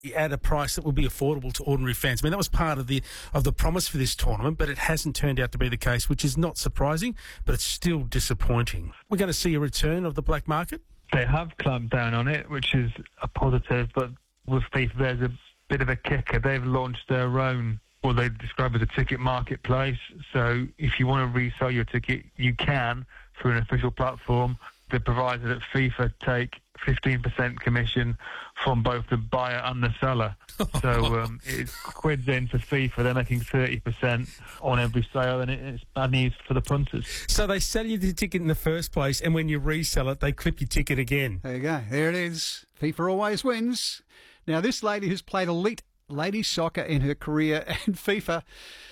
at a price that will be affordable to ordinary fans. I mean, that was part of the promise for this tournament, but it hasn't turned out to be the case, which is not surprising, but it's still disappointing. We're going to see a return of the black market. They have clamped down on it, which is a positive, but with FIFA, there's a bit of a kicker. They've launched their own, what they describe as a ticket marketplace. So if you want to resell your ticket, you can through an official platform. The provider that FIFA take 15% commission from both the buyer and the seller. So it's quids in for FIFA. They're making 30% on every sale, and it's bad news for the punters. So they sell you the ticket in the first place, and when you resell it, they clip your ticket again. There you go. There it is. FIFA always wins. Now, this lady has played elite ladies soccer in her career, and FIFA.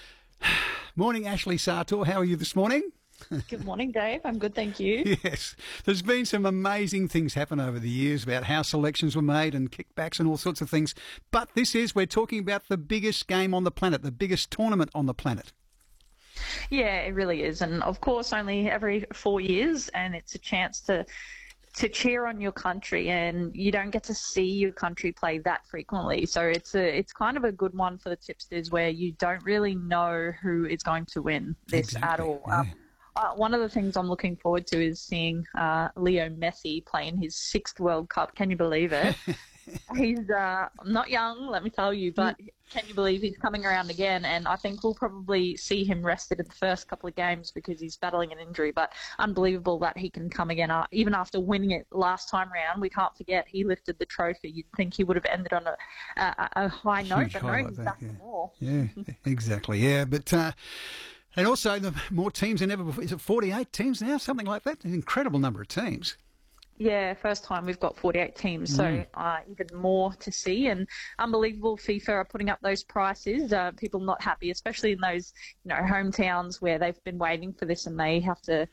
Morning, Ashley Sartor. How are you this morning? Good morning, Dave. I'm good, thank you. Yes. There's been some amazing things happen over the years about how selections were made and kickbacks and all sorts of things. But we're talking about the biggest game on the planet, the biggest tournament on the planet. Yeah, it really is. And of course, only every 4 years, and it's a chance to cheer on your country, and you don't get to see your country play that frequently. So it's kind of a good one for the tipsters where you don't really know who is going to win this at all. Yeah. One of the things I'm looking forward to is seeing Leo Messi play in his 6th World Cup. Can you believe it? He's not young, let me tell you, but can you believe he's coming around again? And I think we'll probably see him rested in the first couple of games because he's battling an injury. But unbelievable that he can come again, even after winning it last time round. We can't forget he lifted the trophy. You'd think he would have ended on a high note, but no, he's back for more. Yeah, exactly. Yeah, but... and also, the more teams than ever before. Is it 48 teams now? Something like that? An incredible number of teams. Yeah, first time we've got 48 teams, so even more to see. And unbelievable, FIFA are putting up those prices. People not happy, especially in those, hometowns where they've been waiting for this and they have to,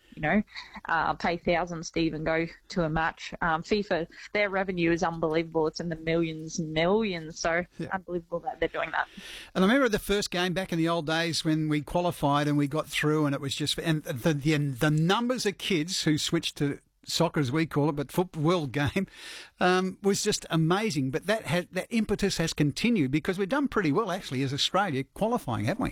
pay thousands to even go to a match. FIFA, their revenue is unbelievable. It's in the millions and millions. So unbelievable that they're doing that. And I remember the first game back in the old days when we qualified and we got through, and it was just, and the numbers of kids who switched to soccer, as we call it, but football world game, was just amazing. But that impetus has continued because we've done pretty well, actually, as Australia qualifying, haven't we?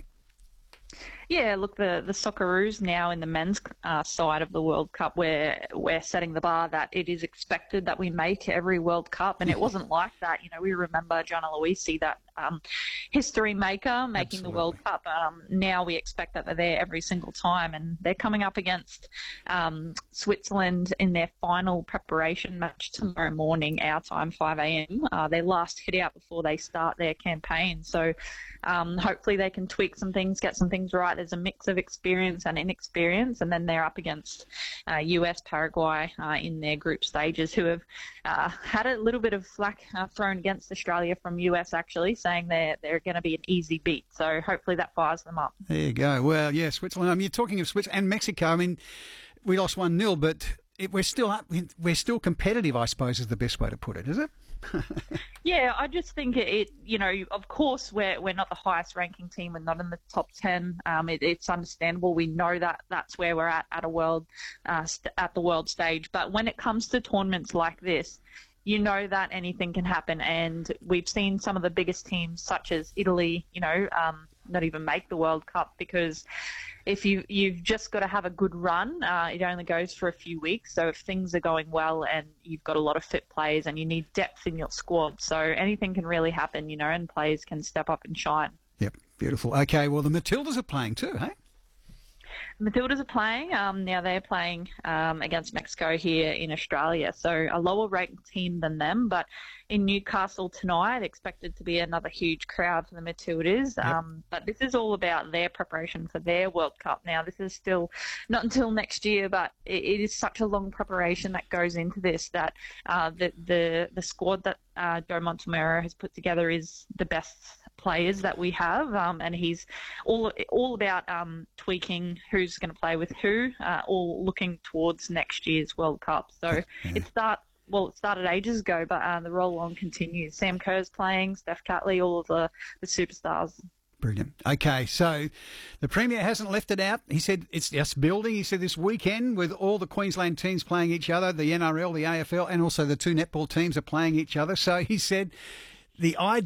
Yeah, look, the Socceroos now in the men's side of the World Cup, we're setting the bar that it is expected that we make every World Cup, and it wasn't like that. We remember John Aloisi, that history maker, making the World Cup. Now we expect that they're there every single time, and they're coming up against Switzerland in their final preparation match tomorrow morning, our time, 5 a.m. Their last hit out before they start their campaign. So hopefully they can tweak some things, get some things right. There's a mix of experience and inexperience, and then they're up against US, Paraguay in their group stages, who have had a little bit of flack thrown against Australia from US, actually, saying they're going to be an easy beat. So hopefully that fires them up. There you go. Well, yeah, Switzerland. You're talking of Switzerland and Mexico. I mean, we lost 1-0, but we're still up. We're still competitive, I suppose, is the best way to put it, is it? Yeah, I just think it. Of course, we're not the highest ranking team. We're not in the top 10. It's understandable. We know that that's where we're at a world, at the world stage. But when it comes to tournaments like this, you know that anything can happen, and we've seen some of the biggest teams, such as Italy, not even make the World Cup, because if you've just got to have a good run. It only goes for a few weeks, so if things are going well and you've got a lot of fit players and you need depth in your squad, so anything can really happen, and players can step up and shine. Yep, beautiful. Okay, well, the Matildas are playing too, hey? Matildas are playing. Now they're playing against Mexico here in Australia, so a lower ranked team than them, but in Newcastle tonight, expected to be another huge crowd for the Matildas. Yep. But this is all about their preparation for their World Cup. Now, this is still not until next year, but it is such a long preparation that goes into this that the squad that Joe Montemurro has put together is the best players that we have, and he's all about tweaking who's going to play with who, all looking towards next year's World Cup. So it started ages ago, but the roll-on continues. Sam Kerr's playing, Steph Catley, all of the superstars. Brilliant. Okay, so the Premier hasn't left it out. He said it's just building. He said this weekend, with all the Queensland teams playing each other, the NRL, the AFL, and also the two netball teams are playing each other. So he said the idea